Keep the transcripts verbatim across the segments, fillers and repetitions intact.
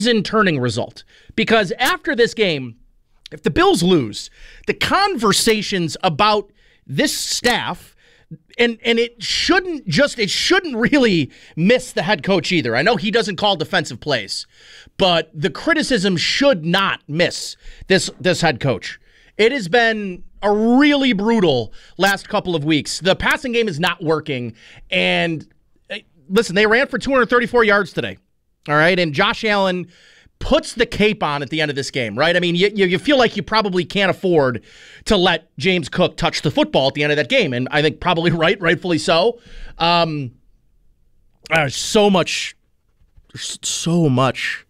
turning result. Because after this game, if the Bills lose, the conversations about this staff, and and it shouldn't just, it shouldn't really miss the head coach either. I know he doesn't call defensive plays, but the criticism should not miss this this head coach. It has been a really brutal last couple of weeks. The passing game is not working, and listen, they ran for two hundred thirty-four yards today, all right? And Josh Allen puts the cape on at the end of this game, right? I mean, you, you feel like you probably can't afford to let James Cook touch the football at the end of that game, and I think probably right, rightfully so. Um, there's so much, there's so much,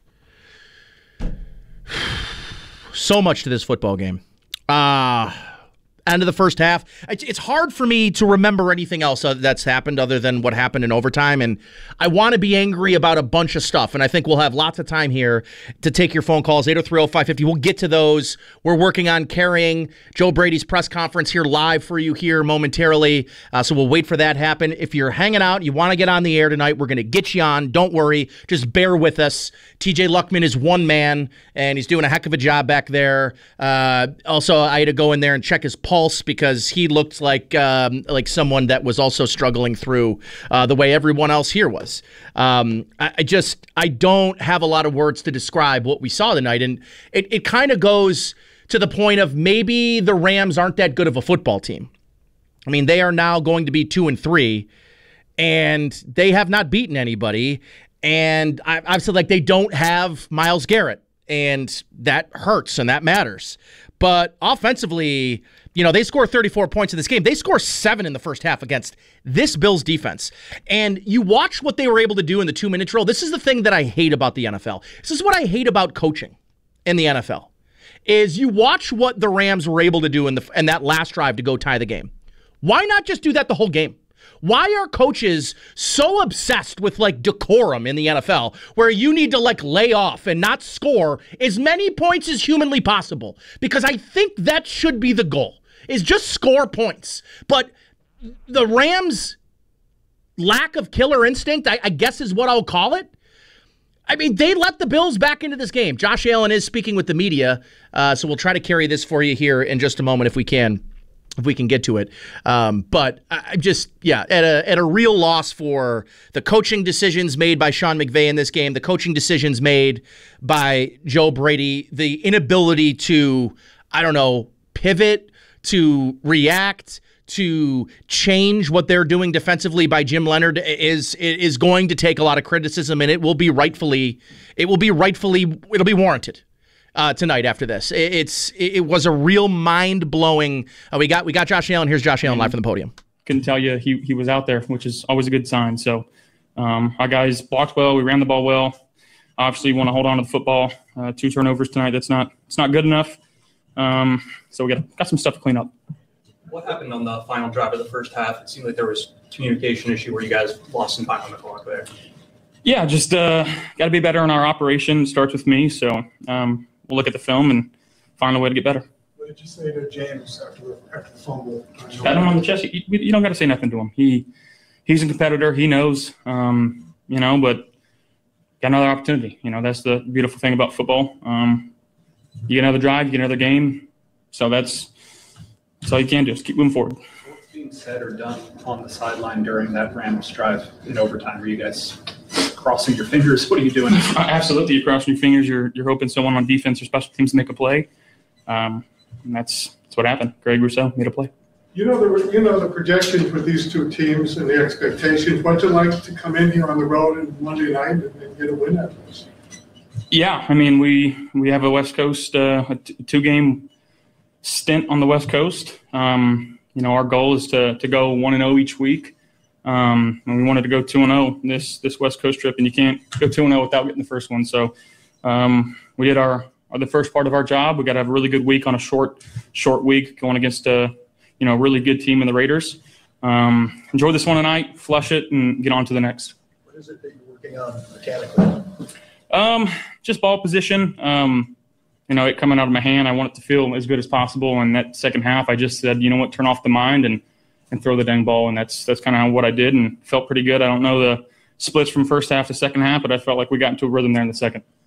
so much to this football game. Uh, end of the first half. It's hard for me to remember anything else that's happened other than what happened in overtime, and I want to be angry about a bunch of stuff, and I think we'll have lots of time here to take your phone calls, eight oh three oh five fifty. We'll get to those. We're working on carrying Joe Brady's press conference here live for you here momentarily, uh, so we'll wait for that to happen. If you're hanging out, you want to get on the air tonight, we're going to get you on. Don't worry. Just bear with us. T J Luckman is one man, and he's doing a heck of a job back there. Uh, also, I had to go in there and check his pulse because he looked like um, like someone that was also struggling through uh, the way everyone else here was. Um, I, I just I don't have a lot of words to describe what we saw tonight, and it, it kind of goes to the point of maybe the Rams aren't that good of a football team. I mean, they are now going to be two and three, and they have not beaten anybody. And I, I've said, like, they don't have Myles Garrett, and that hurts and that matters. But offensively, you know, they score thirty-four points in this game. They score seven in the first half against this Bills defense. And you watch what they were able to do in the two-minute drill. This is the thing that I hate about the N F L. This is what I hate about coaching in the N F L, is you watch what the Rams were able to do in, the, in that last drive to go tie the game. Why not just do that the whole game? Why are coaches so obsessed with, like, decorum in the N F L where you need to, like, lay off and not score as many points as humanly possible? Because I think that should be the goal, is just score points. But the Rams' lack of killer instinct, I, I guess is what I'll call it. I mean, they let the Bills back into this game. Josh Allen is speaking with the media, uh, so we'll try to carry this for you here in just a moment if we can. If we can get to it. Um, but I just, yeah, at a at a real loss for the coaching decisions made by Sean McVay in this game, the coaching decisions made by Joe Brady, the inability to, I don't know, pivot, to react, to change what they're doing defensively by Jim Leonhard is is going to take a lot of criticism, and it will be rightfully, it will be rightfully, it'll be warranted. Uh, tonight after this, it, it's it was a real mind blowing. Uh, we got we got Josh Allen. Here's Josh Allen live from the podium. Couldn't tell you he he was out there, which is always a good sign. So um, our guys blocked well. We ran the ball well. Obviously, want to hold on to the football. Uh, two turnovers tonight. That's not it's not good enough. Um, so we got got some stuff to clean up. What happened on the final drive of the first half? It seemed like there was a communication issue where you guys lost some time on the clock there. Yeah, just uh, got to be better in our operation. It starts with me. So. Um, We'll look at the film and find a way to get better. What did you say to James after the, after the fumble? Pat him on the chest. You, you don't got to say nothing to him. He he's a competitor. He knows, um, you know, but got another opportunity. You know, that's the beautiful thing about football. Um, you get another drive, you get another game. So that's, that's all you can do. Just keep moving forward. What's being said or done on the sideline during that Rams drive in overtime? Are you guys crossing your fingers? What are you doing? Uh, absolutely, you're crossing your fingers. You're you're hoping someone on defense or special teams to make a play, um, and that's that's what happened. Greg Rousseau made a play. You know the you know the projections with these two teams and the expectations. What's it like to come in here on the road on Monday night and, and get a win out of this? Yeah, I mean we we have a West Coast uh, a t- two game stint on the West Coast. Um, you know our goal is to to go one and zero each week. Um, and we wanted to go two and zero this this West Coast trip, and you can't go two and zero without getting the first one. So um, we did our, our the first part of our job. We got to have a really good week on a short short week going against a you know really good team in the Raiders. Um, enjoy this one tonight, flush it, and get on to the next. What is it that you're working on mechanically? Um, just ball position. Um, you know, it coming out of my hand. I want it to feel as good as possible. And that second half, I just said, you know what, turn off the mind and. and throw the dang ball, and that's that's kind of what I did and felt pretty good. I don't know the splits from first half to second half, but I felt like we got into a rhythm there in the second.